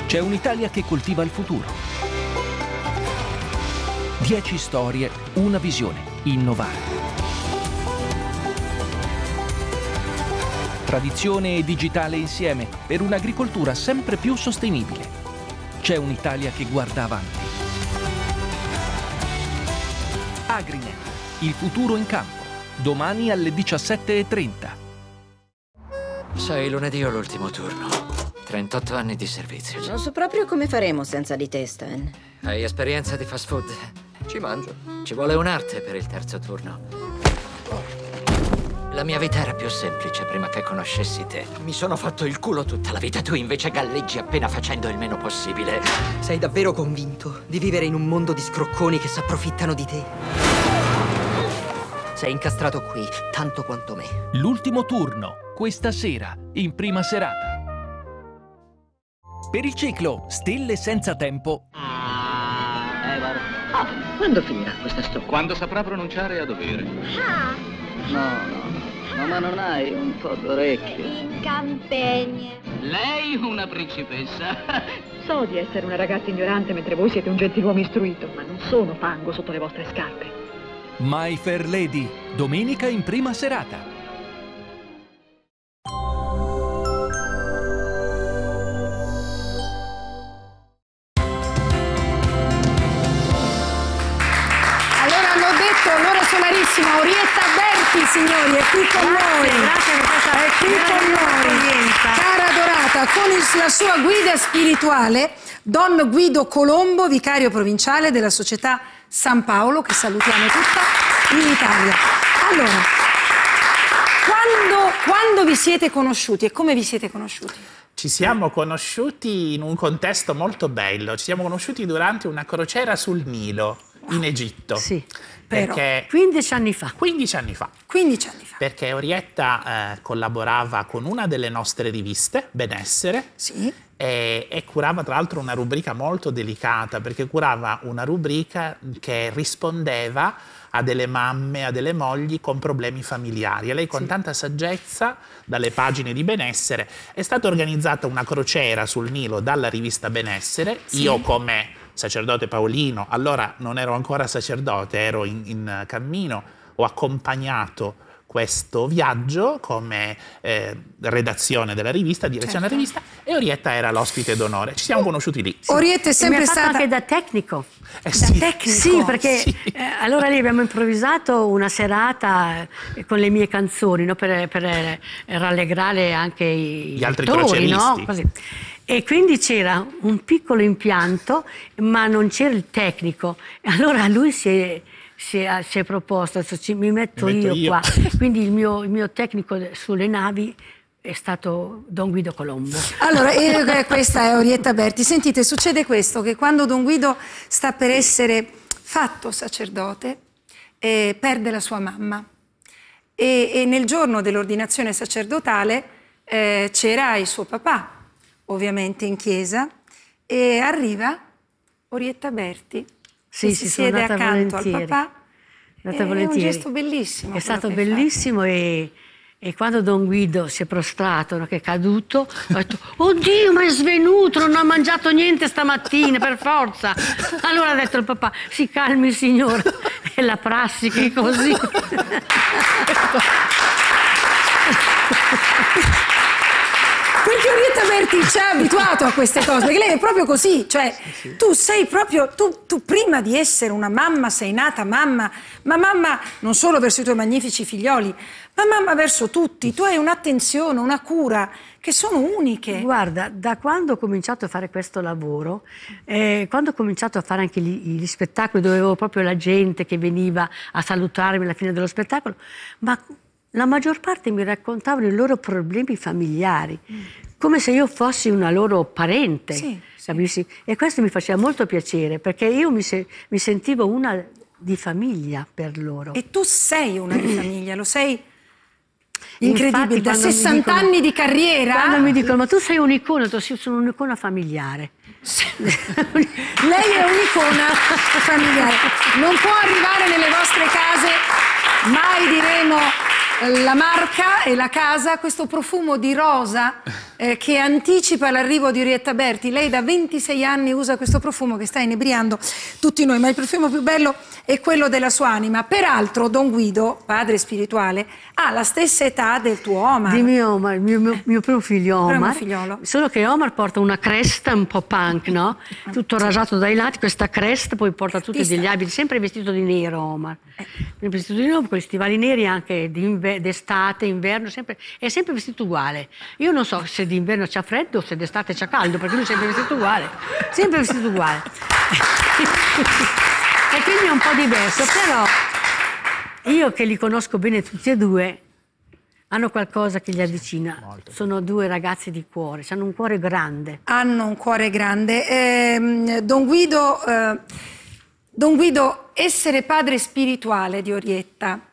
C'è un'Italia che coltiva il futuro. 10 storie, una visione: innovare. Tradizione e digitale insieme per un'agricoltura sempre più sostenibile. C'è un'Italia che guarda avanti. Agrinet, il futuro in campo. Domani alle 17:30. Sai, lunedì ho l'ultimo turno. 38 anni di servizio. Non so proprio come faremo senza di te, Stan. Hai esperienza di fast food? Ci mangio. Ci vuole un'arte per il terzo turno. La mia vita era più semplice prima che conoscessi te. Mi sono fatto il culo tutta la vita, tu invece galleggi appena facendo il meno possibile. Sei davvero convinto di vivere in un mondo di scrocconi che s'approfittano di te? Sei incastrato qui, tanto quanto me. L'ultimo turno, questa sera, in prima serata. Per il ciclo Stelle senza tempo. Quando finirà questa storia? Quando saprà pronunciare a dovere. No, ma non hai un po' d'orecchio? In campagna. Lei una principessa. So di essere una ragazza ignorante mentre voi siete un gentiluomo istruito, ma non sono fango sotto le vostre scarpe. My Fair Lady, domenica in prima serata. L'ora solarissima, Orietta Berti, signori, è qui con noi. Grazie per questa è qui con noi. Cara adorata, con la sua guida spirituale, Don Guido Colombo, vicario provinciale della Società San Paolo, che salutiamo tutta in Italia. Allora, quando vi siete conosciuti e come vi siete conosciuti? Ci siamo conosciuti in un contesto molto bello. Ci siamo conosciuti durante una crociera sul Nilo, in Egitto. Sì, perché 15 anni fa. 15 anni fa. 15 anni fa. Perché Orietta collaborava con una delle nostre riviste, Benessere, sì, e curava tra l'altro una rubrica molto delicata, perché curava una rubrica che rispondeva a delle mamme, a delle mogli con problemi familiari. E lei con tanta saggezza, dalle pagine di Benessere, è stata organizzata una crociera sul Nilo dalla rivista Benessere. Io come sacerdote paolino, allora non ero ancora sacerdote, ero in cammino, ho accompagnato questo viaggio come redazione della rivista, direzione della rivista, e Orietta era l'ospite d'onore. Ci siamo conosciuti lì. Orietta è sempre stata anche da tecnico. Sì. Sì, perché allora lì abbiamo improvvisato una serata con le mie canzoni, no? per rallegrare anche gli altri attori, croceristi. no? Così. E quindi c'era un piccolo impianto, ma non c'era il tecnico. Allora lui si è proposto, adesso mi metto io qua. Quindi il mio tecnico sulle navi è stato Don Guido Colombo. Allora, questa è Orietta Berti. Sentite, succede questo, che quando Don Guido sta per essere fatto sacerdote, perde la sua mamma. E nel giorno dell'ordinazione sacerdotale c'era il suo papà, ovviamente in chiesa, e arriva Orietta Berti, si siede accanto al papà. È un gesto bellissimo. È stato bellissimo e quando Don Guido si è prostrato, no, che è caduto, ho detto: oddio, ma è svenuto, non ha mangiato niente stamattina, per forza. Allora ha detto il papà: si calmi signora, è la prassi che è così. Perché Orietta Berti ci ha abituato a queste cose, perché lei è proprio così, cioè tu sei proprio, tu prima di essere una mamma sei nata mamma, ma mamma non solo verso i tuoi magnifici figlioli, ma mamma verso tutti. Tu hai un'attenzione, una cura che sono uniche. Guarda, da quando ho cominciato a fare questo lavoro, quando ho cominciato a fare anche gli spettacoli, dove avevo proprio la gente che veniva a salutarmi alla fine dello spettacolo, ma la maggior parte mi raccontavano i loro problemi familiari, come se io fossi una loro parente, capisci? E questo mi faceva molto piacere, perché io mi sentivo una di famiglia per loro. E tu sei una di famiglia, lo sei incredibile, da Infatti, 60 anni di carriera. Quando mi dicono: ma tu sei un'icona, io sono un'icona familiare. Lei è un'icona familiare. Non può arrivare nelle vostre case, mai diremo la marca e la casa, questo profumo di rosa che anticipa l'arrivo di Orietta Berti. Lei da 26 anni usa questo profumo che sta inebriando tutti noi, ma il profumo più bello è quello della sua anima. Peraltro Don Guido, padre spirituale, ha la stessa età del tuo Omar. Di mio Omar, mio primo figlio Omar. Figliolo. Solo che Omar porta una cresta un po' punk, no? Tutto rasato dai lati, questa cresta, poi porta tutti degli abiti, sempre vestito di nero Omar. Sempre vestito di nero, con gli stivali neri anche d'estate, inverno, è sempre vestito uguale. Io non so se d'inverno c'ha freddo o se d'estate c'ha caldo, perché lui è sempre vestito uguale. Sempre vestito uguale. E quindi è un po' diverso, però io che li conosco bene tutti e due, hanno qualcosa che li avvicina. Sono due ragazzi di cuore, hanno un cuore grande. Hanno un cuore grande. Don Guido, essere padre spirituale di Orietta